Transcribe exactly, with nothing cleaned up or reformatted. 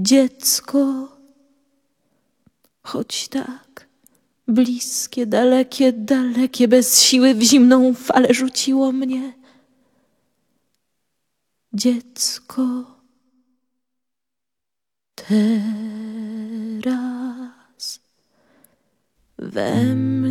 dziecko, choć tak bliskie, dalekie, dalekie, bez siły w zimną falę rzuciło mnie. Dziecko, teraz we mnie.